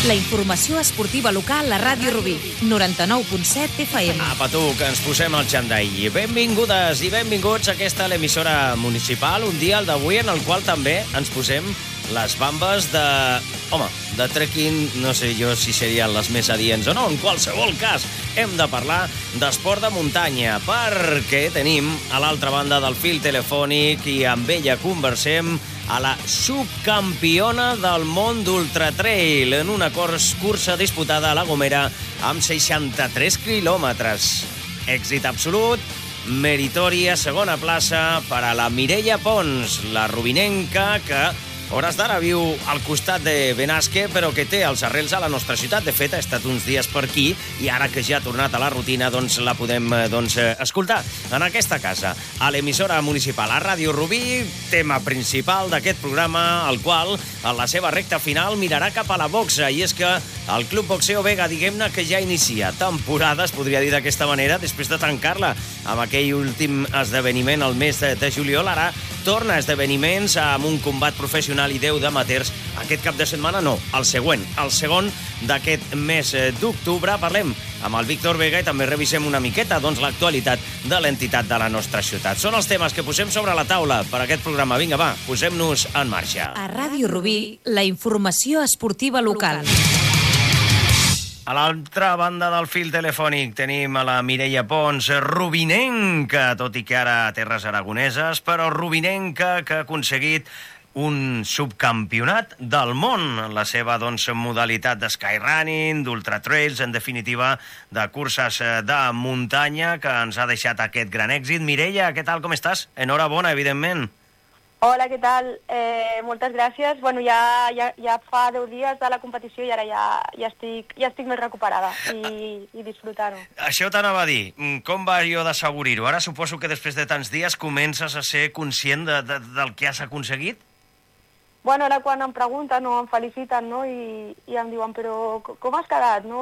La informació esportiva local a Ràdio Rubí, 99.7 FM. Apa tu, que ens posem al xandall. Benvingudes i benvinguts a aquesta l'emissora municipal, un dia, el d'avui, en el qual també ens posem les bambes de... Home, de trekking, no sé jo si serien les més adients o no. En qualsevol cas, hem de parlar d'esport de muntanya, perquè tenim a l'altra banda del fil telefònic i amb ella conversem a la subcampiona del món d'ultratrail en una cursa disputada a La Gomera amb 63 quilòmetres. Èxit absolut, meritòria segona plaça per a la Mireia Pons, la rubinenca que a hores d'ara viu al costat de Benasque, però que té els arrels a la nostra ciutat. De fet, ha estat uns dies per aquí i ara que ja ha tornat a la rutina, doncs la podem escoltar en aquesta casa, a l'emissora municipal, a Ràdio Rubí, tema principal d'aquest programa, el qual, en la seva recta final, mirarà cap a la boxa. I és que el Club Boxeo Vega, diguem-ne que ja inicia temporada, es podria dir d'aquesta manera, després de tancar-la amb aquell últim esdeveniment el mes de juliol. Ara torna a esdeveniments amb un combat professional i 10 d'amateurs aquest cap de setmana, no, el següent, el segon d'aquest mes d'octubre. Parlem amb el Víctor Vega i també revisem una miqueta l'actualitat de l'entitat de la nostra ciutat. Són els temes que posem sobre la taula per aquest programa. Vinga, va, posem-nos en marxa. A Ràdio Rubí, la informació esportiva local. A l'altra banda del fil telefònic tenim a la Mireia Pons, rubinenca, tot i que ara a terres aragoneses, però rubinenca que ha aconseguit un subcampionat del món en la seva modalitat de skyrunning, d'ultratrails, en definitiva de curses de muntanya, que ens ha deixat aquest gran èxit. Mireia, què tal, com estàs? Enhorabona, evidentment. Hola, què tal? Moltes gràcies. Bueno, ja fa 10 dies de la competició i ara ja estic més recuperada i disfrutant-ho. Això t'anava a dir. Com va allò d'assegurir-ho? Ara suposo que després de tants dies comences a ser conscient del que has aconseguit? Bueno, ara quan em pregunten o em feliciten, no? I em diuen, però com has quedat, no?